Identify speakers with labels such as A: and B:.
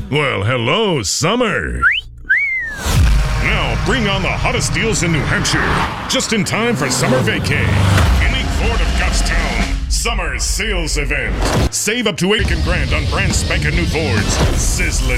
A: Well, hello, summer. Now bring on the hottest deals in New Hampshire, just in time for summer vacay. Unique Ford of Gottstown summer sales event. Save up to $8 grand on brand spanking new Fords. Sizzling